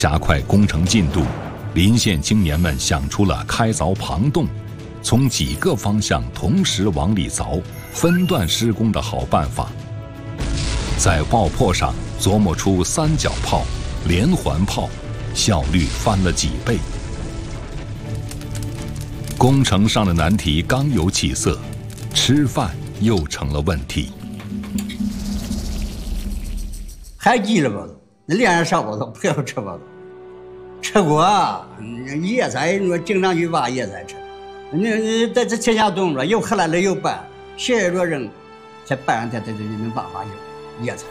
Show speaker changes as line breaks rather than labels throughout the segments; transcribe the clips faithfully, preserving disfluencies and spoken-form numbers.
加快工程进度，临县青年们想出了开凿庞洞，从几个方向同时往里凿，分段施工的好办法。在爆破上琢磨出三角炮、连环炮，效率翻了几倍。工程上的难题刚有起色，吃饭又成了问题。
还记了吧？那连夜烧包子不要吃包子，吃过啊，野菜我经常去挖野菜吃。那那在这天下冻着，又黑来了又拌，写着扔，才拌上天才就能挖挖有野菜。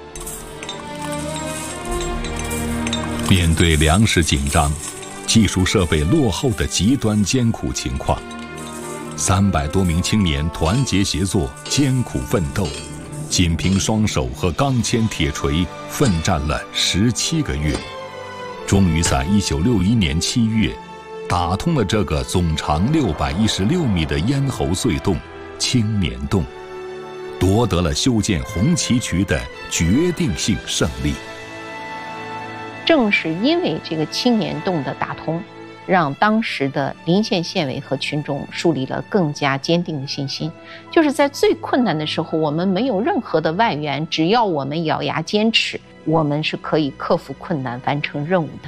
面对粮食紧张、技术设备落后的极端艰苦情况，三百多名青年团结协作，艰苦奋斗，仅凭双手和钢钎铁锤奋战了十七个月，终于在一九六一年七月，打通了这个总长六百一十六米的咽喉隧洞——青年洞，夺得了修建红旗渠的决定性胜利。
正是因为这个青年洞的打通，让当时的临县县委和群众树立了更加坚定的信心，就是在最困难的时候，我们没有任何的外援，只要我们咬牙坚持，我们是可以克服困难，完成任务的。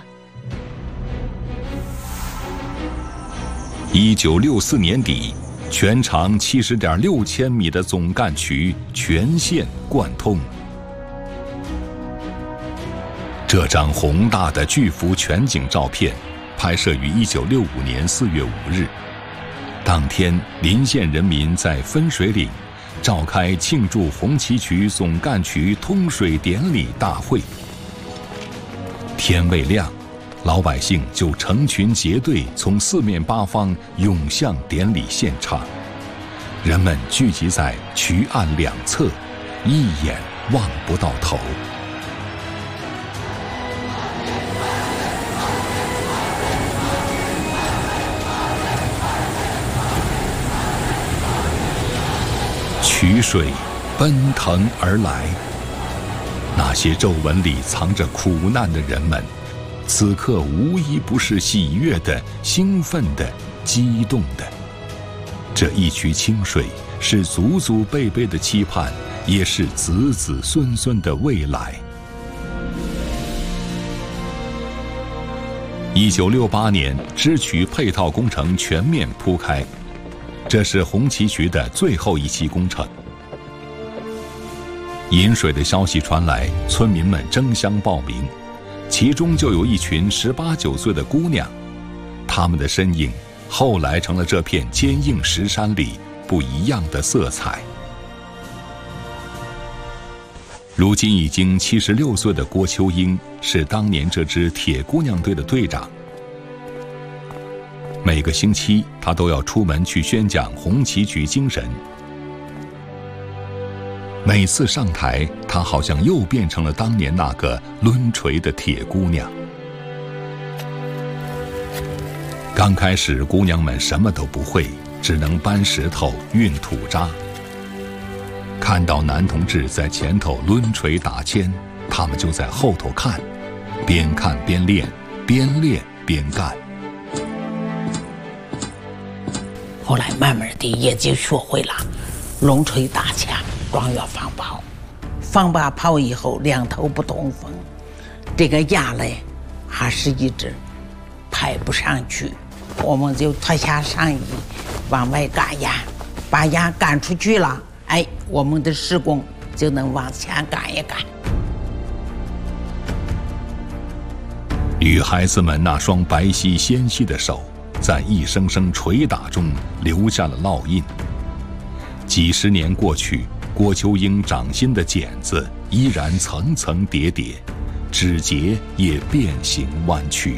一九六四年底，全长七十点六千米的总干渠全线贯通。这张宏大的巨幅全景照片拍摄于一九六五年四月五日。当天，临县人民在分水岭召开庆祝红旗渠总干渠通水典礼大会。天未亮，老百姓就成群结队从四面八方涌向典礼现场，人们聚集在渠岸两侧，一眼望不到头。渠水奔腾而来，那些皱纹里藏着苦难的人们，此刻无一不是喜悦的、兴奋的、激动的。这一渠清水是祖祖辈辈的期盼，也是子子孙孙的未来。一九六八年，支渠配套工程全面铺开，这是红旗渠的最后一期工程。引水的消息传来，村民们争相报名，其中就有一群十八九岁的姑娘，她们的身影后来成了这片坚硬石山里不一样的色彩。如今已经七十六岁的郭秋英是当年这支铁姑娘队的队长。每个星期，她都要出门去宣讲红旗渠精神。每次上台，她好像又变成了当年那个抡锤的铁姑娘。刚开始，姑娘们什么都不会，只能搬石头、运土渣。看到男同志在前头抡锤打钎，他们就在后头看，边看边练，边练边干。
后来慢慢的也就学会了抡锤打钎、装药放炮。放把炮以后，两头不通风，这个压嘞还是一直排不上去，我们就脱下上衣往外赶烟，把烟赶出去了，哎，我们的施工就能往前赶一赶。
女孩子们那双白皙纤细的手，在一声声捶打中留下了烙印。几十年过去，郭秋英掌心的茧子依然层层叠叠，指节也变形弯曲。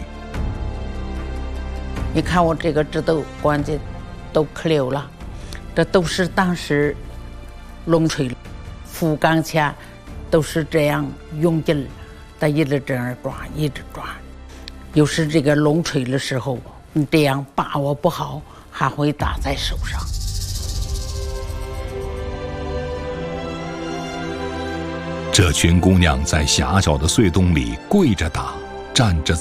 你看我这个指头关节都磕溜了，这都是当时抡锤扶钢钎都是这样用劲的，一直这样抓，一直抓。有时这个抡锤的时候，你这样把握不好，还会打在手上。
这群姑娘在狭小的隧洞里跪着打，站着